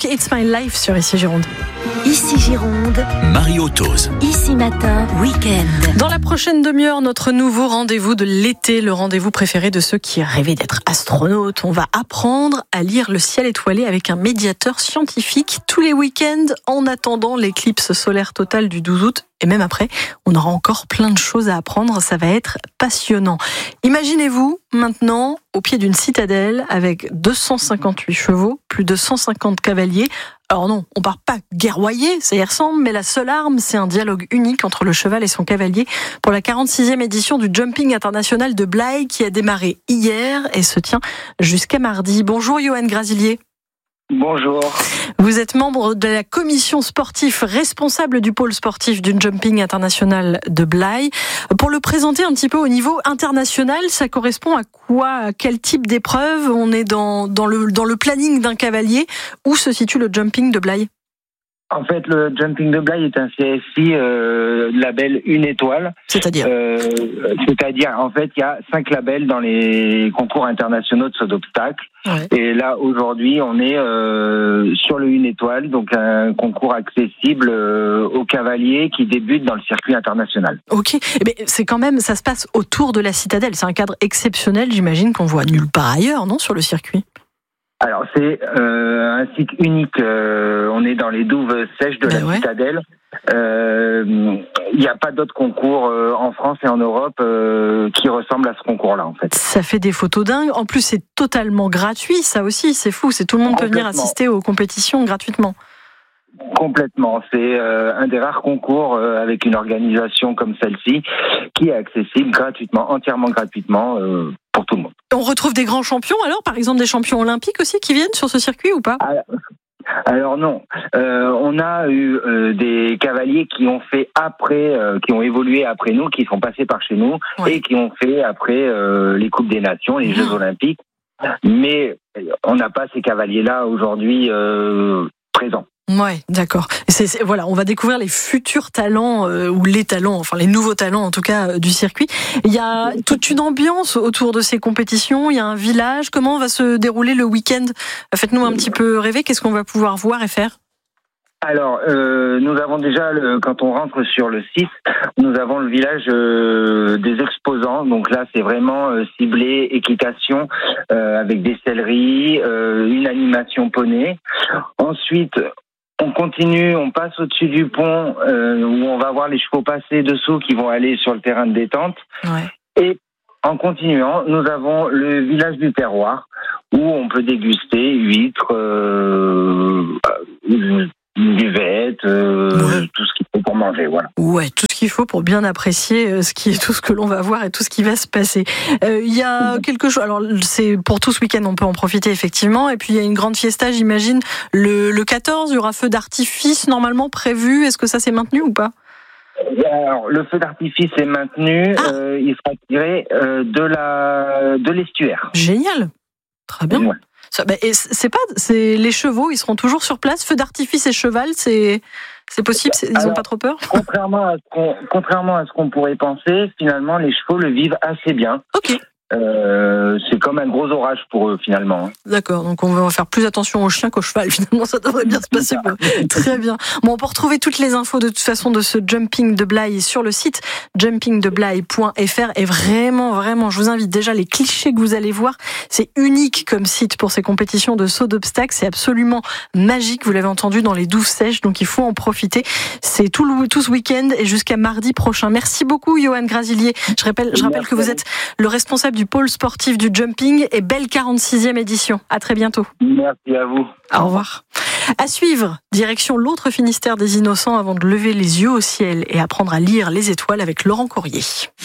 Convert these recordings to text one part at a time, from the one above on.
It's My Life sur Ici Gironde. Ici Gironde, Mario Tose. Ici Matin, week-end. Dans la prochaine demi-heure, notre nouveau rendez-vous de l'été, le rendez-vous préféré de ceux qui rêvaient d'être astronautes. On va apprendre à lire le ciel étoilé avec un médiateur scientifique tous les week-ends en attendant l'éclipse solaire totale du 12 août. Et même après, on aura encore plein de choses à apprendre. Ça va être passionnant. Imaginez-vous maintenant au pied d'une citadelle avec 258 chevaux, plus de 150 cavaliers. Alors non, on part pas guerroyer, ça y ressemble, mais la seule arme, c'est un dialogue unique entre le cheval et son cavalier pour la 46e édition du Jumping International de Blaye qui a démarré hier et se tient jusqu'à mardi. Bonjour Johan Grazilier. Bonjour. Vous êtes membre de la commission sportive responsable du pôle sportif du Jumping International de Blaye. Pour le présenter un petit peu au niveau international, ça correspond à quoi? À quel type d'épreuve? On est dans le planning d'un cavalier. Où se situe le Jumping de Blaye? En fait, le Jumping de Blaye est un CSI label une étoile. C'est-à-dire, en fait, il y a 5 labels dans les concours internationaux de saut d'obstacles. Ouais. Et là, aujourd'hui, on est sur le une étoile, donc un concours accessible aux cavaliers qui débutent dans le circuit international. Ok, mais c'est quand même, ça se passe autour de la citadelle. C'est un cadre exceptionnel, j'imagine, qu'on voit nulle part ailleurs, non, sur le circuit? Alors c'est un site unique, on est dans les douves sèches de la citadelle. Il n'y a pas d'autres concours en France et en Europe qui ressemblent à ce concours-là en fait. Ça fait des photos dingues, en plus c'est totalement gratuit, ça aussi c'est fou, c'est tout le monde peut venir assister aux compétitions gratuitement. Complètement, c'est un des rares concours avec une organisation comme celle-ci qui est accessible gratuitement, entièrement gratuitement pour tout le monde. On retrouve des grands champions alors, par exemple des champions olympiques aussi qui viennent sur ce circuit ou pas? Alors non, on a eu des cavaliers qui ont fait après, qui ont évolué après nous, qui sont passés par chez nous et qui ont fait après les Coupes des Nations, les Jeux Olympiques, mais on n'a pas ces cavaliers-là aujourd'hui présents. Ouais, d'accord. Voilà, on va découvrir les futurs talents ou les talents, enfin les nouveaux talents en tout cas du circuit. Il y a toute une ambiance autour de ces compétitions. Il y a un village. Comment va se dérouler le week-end? Faites-nous un petit peu rêver. Qu'est-ce qu'on va pouvoir voir et faire? Alors, nous avons déjà, quand on rentre sur le site, nous avons le village des exposants. Donc là, c'est vraiment ciblé équitation avec des selleries, une animation poney. Ensuite, on continue, on passe au-dessus du pont où on va voir les chevaux passer dessous qui vont aller sur le terrain de détente. Ouais. Et en continuant, nous avons le village du terroir où on peut déguster huîtres, buvette, tout ce qu'il faut pour manger, voilà. Ouais, tout ce qu'il faut pour bien apprécier tout ce que l'on va voir et tout ce qui va se passer. Il y a quelque chose, alors c'est pour tout ce week-end, on peut en profiter effectivement, et puis il y a une grande fiesta, j'imagine, le 14, il y aura feu d'artifice normalement prévu, est-ce que ça s'est maintenu ou pas? Alors, le feu d'artifice est maintenu, il sera tiré de l'estuaire. Génial, très bien. Ouais. C'est les chevaux, ils seront toujours sur place. Feu d'artifice et cheval, c'est possible. Ils n'ont pas trop peur. Contrairement à ce qu'on pourrait penser, finalement, les chevaux le vivent assez bien. Ok. C'est comme un gros orage pour eux finalement. D'accord, donc on va faire plus attention au chien qu'au cheval. Finalement, ça devrait bien se passer. Très bien. Bon, on peut retrouver toutes les infos de toute façon de ce Jumping de Blaye sur le site jumpingdeblaye.fr. Et vraiment, je vous invite déjà les clichés que vous allez voir. C'est unique comme site pour ces compétitions de saut d'obstacles. C'est absolument magique. Vous l'avez entendu dans les douves sèches, donc il faut en profiter. C'est tout ce week-end et jusqu'à mardi prochain. Merci beaucoup, Johan Grazilier. Je rappelle que vous êtes le responsable du pôle sportif du jumping et belle 46e édition. À très bientôt. Merci à vous. Au revoir. À suivre, direction l'autre Finistère des Innocents avant de lever les yeux au ciel et apprendre à lire les étoiles avec Laurent Courrier.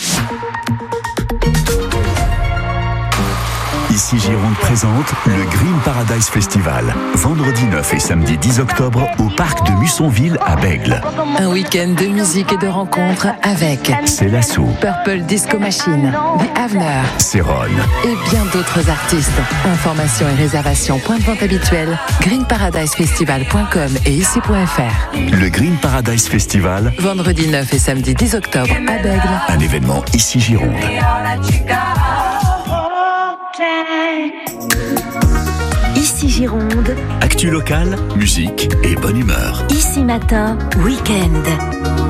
Ici Gironde présente le Green Paradise Festival. Vendredi 9 et samedi 10 octobre au parc de Mussonville à Bègles. Un week-end de musique et de rencontres avec Célassou, Purple Disco Machine, The Avener, Céron et bien d'autres artistes. Informations et réservations, point de vente habituel, greenparadisefestival.com et ici.fr. Le Green Paradise Festival, vendredi 9 et samedi 10 octobre à Bègles. Un événement Ici Gironde. Ici Ici Gironde, Actu locale, musique et bonne humeur. Ici Matin, week-end.